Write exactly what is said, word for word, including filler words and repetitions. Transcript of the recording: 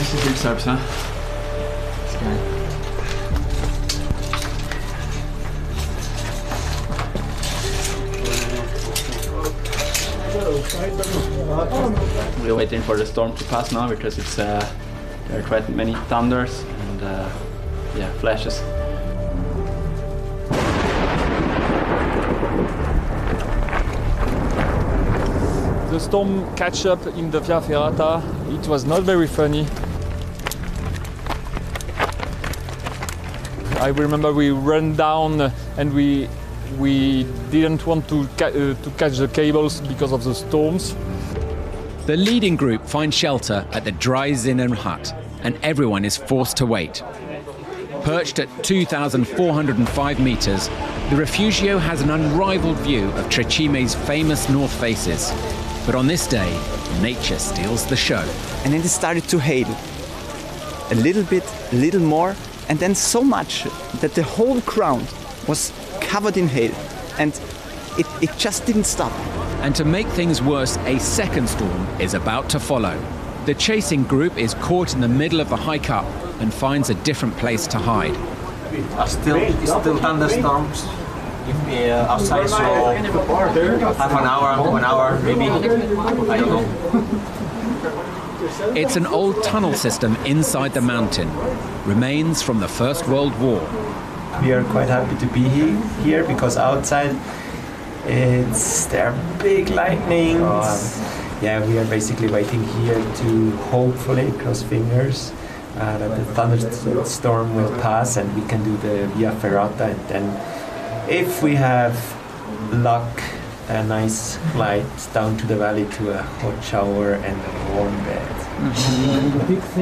This is big steps, huh? This guy. We're waiting for the storm to pass now because it's uh, there are quite many thunders and uh, yeah, flashes. The storm catch up in the Via Ferrata. It was not very funny. I remember we ran down and we we didn't want to ca uh, to catch the cables because of the storms. The leading group finds shelter at the dry Zinnen hut, and everyone is forced to wait. Perched at two thousand four hundred five meters, the Refugio has an unrivaled view of Trecime's famous north faces. But on this day, nature steals the show. And then it started to hail. A little bit, a little more, and then so much that the whole ground was covered in hail. And it, it just didn't stop. And to make things worse, a second storm is about to follow. The chasing group is caught in the middle of the hike up and finds a different place to hide. Are still, still thunderstorms. If we uh, outside, so half an hour, one hour, maybe. I don't know. It's an old tunnel system inside the mountain, remains from the First World War. We are quite happy to be here because outside it's there are big lightnings. Oh. Yeah, we are basically waiting here to hopefully cross fingers uh, that the thunderstorm will pass and we can do the Via Ferrata, and then if we have luck, a nice flight down to the valley to a hot shower and a warm bed.